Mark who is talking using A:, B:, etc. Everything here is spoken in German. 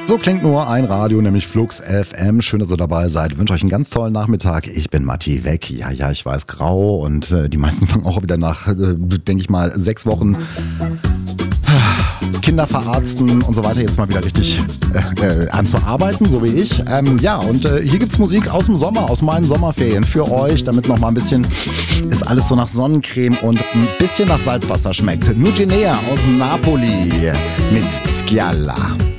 A: So klingt nur ein Radio, nämlich Flux FM. Schön, dass ihr dabei seid. Ich wünsche euch einen ganz tollen Nachmittag. Ich bin Matti Weg. Ja, ich weiß, grau. Und die meisten fangen auch wieder nach, denke ich mal, 6 Wochen Kinder verarzten und so weiter jetzt mal wieder richtig an zu arbeiten, so wie ich. Hier gibt's Musik aus dem Sommer, aus meinen Sommerferien für euch, damit noch mal ein bisschen ist alles so nach Sonnencreme und ein bisschen nach Salzwasser schmeckt. Nutinea aus Napoli mit Schialla.